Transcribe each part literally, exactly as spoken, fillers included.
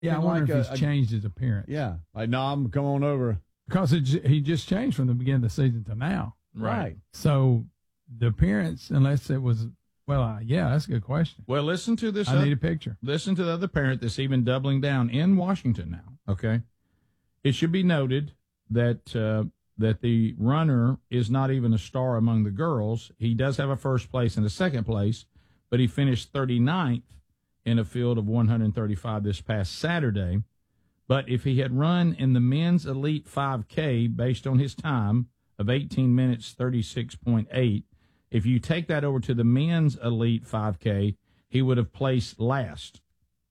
Yeah, I been wonder like if a- he's a- changed his appearance. Yeah, like no, I'm come on over. Because it, j- he just changed from the beginning of the season to now. Right. So the appearance, unless it was, well, uh, yeah, that's a good question. Well, listen to this. I oth- need a picture. Listen to the other parent that's even doubling down in Washington now. Okay, it should be noted that uh, that the runner is not even a star among the girls. He does have a first place and a second place, but he finished thirty-ninth in a field of one hundred thirty-five this past Saturday. But if he had run in the men's elite five K based on his time of eighteen minutes thirty-six point eight, if you take that over to the men's elite five K, he would have placed last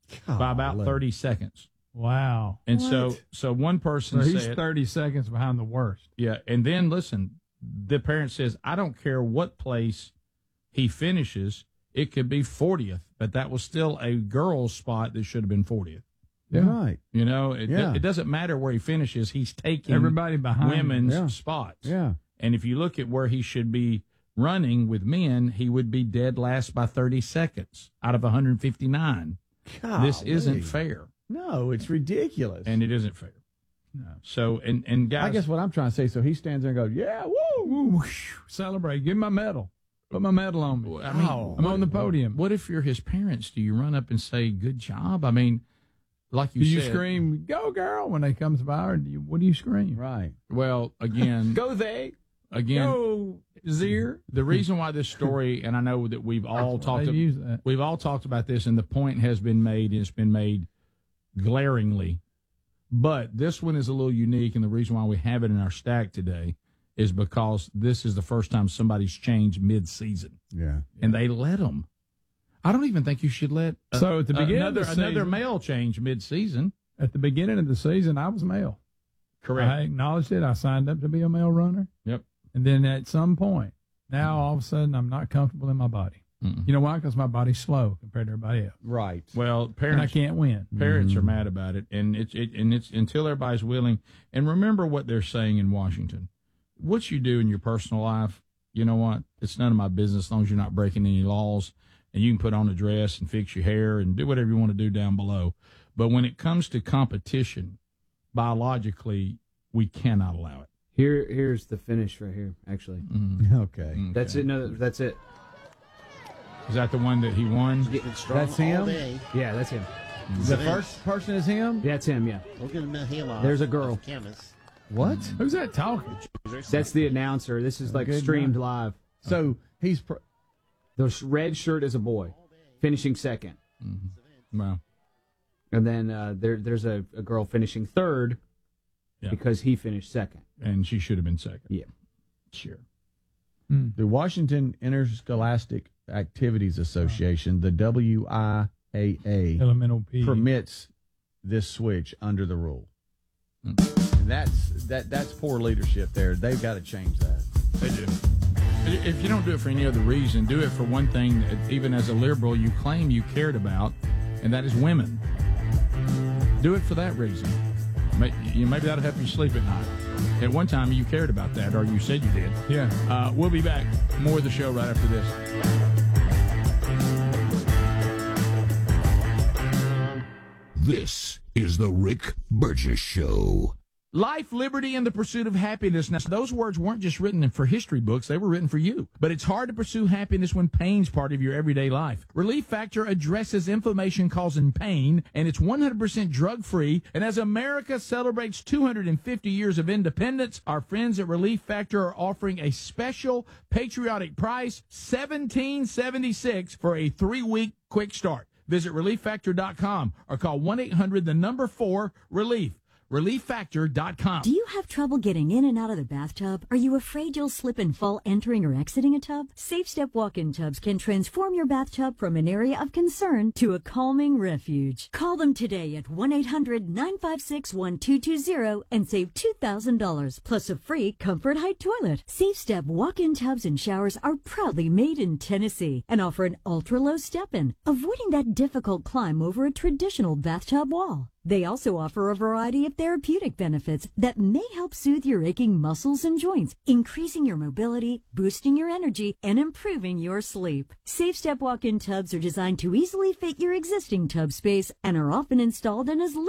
by about Golly. thirty seconds. Wow. And so, so one So person he's said, thirty seconds behind the worst. yeah. And then listen, the parent says, I don't care what place he finishes. It could be fortieth, but that was still a girl's spot that should have been fortieth. Yeah. Right. You know, it, Yeah. it doesn't matter where he finishes. He's taking Everybody behind him. women's Yeah. spots. Yeah. And if you look at where he should be running with men, he would be dead last by thirty seconds out of one hundred fifty-nine. This isn't Golly. fair. No, it's ridiculous. And it isn't fair. No. So, and, and guys, I guess what I'm trying to say, so he stands there and goes, yeah, woo. Ooh, whoosh, celebrate. Give him my medal. Put my medal on me. I mean, Wow. I'm on the podium. what if you're his parents? Do you run up and say, good job? I mean, like you Do you said, scream, go girl, when they comes by, or do you, what do you scream? Right. well, again, Go they. again, Go Zier. the reason why this story, and I know that we've all talked, They ab- use that. we've all talked about this, and the point has been made, and it's been made glaringly. But this one is a little unique, and the reason why we have it in our stack today is because this is the first time somebody's changed mid-season, Yeah. and they let them. I don't even think you should let a, So at the beginning of another, the another season- male change mid-season. At the beginning of the season, I was male. Correct. I acknowledged it. I signed up to be a male runner. Yep. And then at some point, now all of a sudden, I'm not comfortable in my body. Mm-mm. You know why? Because my body's slow compared to everybody else. Right. Well, And I parents can't win. parents are mad about it, and it's it, and it's until everybody's willing. And remember what they're saying in Washington: what you do in your personal life, you know what? It's none of my business as long as you're not breaking any laws. And you can put on a dress and fix your hair and do whatever you want to do down below. But when it comes to competition, biologically, we cannot allow it. Here, here's the finish right here. Actually, Okay. that's it. No, that's it. Is that the one that he won? Getting strong That's him? all day. Yeah, that's him. The first person is him? That's him. Yeah, Look at him, him off. There's a girl. off Canvas. What? Who's that talking? that's the announcer. This is like Good streamed night. live. So he's. Pr- The sh- red shirt is a boy, finishing second, Well, and then uh, there there's a, a girl finishing third Yeah. because he finished second. and she should have been second. Yeah. Sure. the Washington Interscholastic Activities Association, the W I A A, Elemental P. permits this switch under the rule. And that's that. That's poor leadership there. They've got to change that. They do. If you don't do it for any other reason, do it for one thing that even as a liberal you claim you cared about, and that is women. Do it for that reason. May- you- Maybe that'll help you sleep at night. At one time you cared about that, or you said you did. Yeah. Uh, we'll be back. More of the show right after this. This is the Rick Burgess Show. Life, liberty, and the pursuit of happiness. Now, those words weren't just written for history books. They were written for you. But it's hard to pursue happiness when pain's part of your everyday life. Relief Factor addresses inflammation causing pain, and it's one hundred percent drug-free. And as America celebrates two hundred fifty years of independence, our friends at Relief Factor are offering a special patriotic price, seventeen seventy-six for a three-week quick start. Visit relief factor dot com or call one eight hundred the number four relief. relief factor dot com. Do you have trouble getting in and out of the bathtub? Are you afraid you'll slip and fall entering or exiting a tub? Safe Step walk-in tubs can transform your bathtub from an area of concern to a calming refuge. Call them today at one eight hundred nine five six one two two zero and save two thousand dollars plus a free Comfort Height toilet. Safe Step walk-in tubs and showers are proudly made in Tennessee and offer an ultra-low step-in, avoiding that difficult climb over a traditional bathtub wall. They also offer a variety of therapeutic benefits that may help soothe your aching muscles and joints, increasing your mobility, boosting your energy, and improving your sleep. SafeStep walk-in tubs are designed to easily fit your existing tub space and are often installed in as